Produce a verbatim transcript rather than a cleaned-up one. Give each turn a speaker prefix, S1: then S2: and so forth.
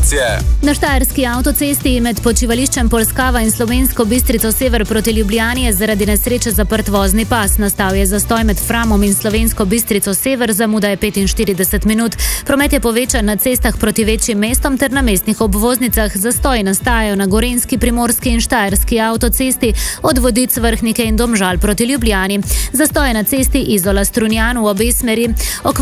S1: informacije.
S2: Na štajerski avtocesti med počivališčem Polskava in Slovensko Bistrico sever proti Ljubljani je zaradi nesreče zaprt vozni pas. Nastal je zastoj med Framom in Slovensko Bistrico sever, zamuda je petinštirideset minut. Promet je povečan na cestah proti večjim mestom ter na mestnih obvoznicah. Zastoji nastajajo na Gorenjski, Primorski in Štajerski avtocesti od Vodic, Vrhnike in Domžal proti Ljubljani. Zastoje na cesti Izola-Strunjan v obe smeri.